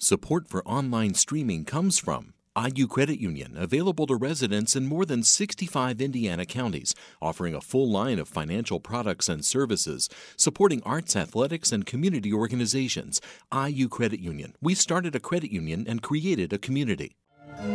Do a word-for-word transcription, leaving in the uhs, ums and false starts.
Support for online streaming comes from I U Credit Union, available to residents in more than sixty-five Indiana counties, offering a full line of financial products and services, supporting arts, athletics, and community organizations. I U Credit Union. We started a credit union and created a community.